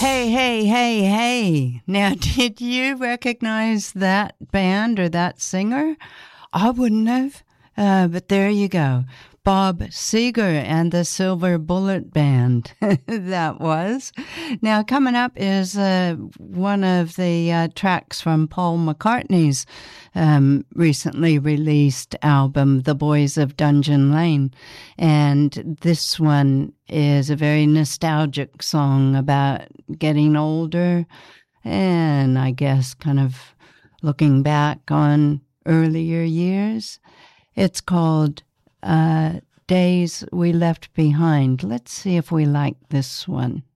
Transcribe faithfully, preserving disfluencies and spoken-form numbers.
Hey, hey, hey, hey. Now, did you recognize that band or that singer? I wouldn't have, uh, but there you go. Bob Seger and the Silver Bullet Band, that was. Now, coming up is uh, one of the uh, tracks from Paul McCartney's um, recently released album, The Boys of Dungeon Lane. And this one is a very nostalgic song about getting older and I guess kind of looking back on earlier years. It's called Uh, Days We Left Behind. Let's see if we like this one.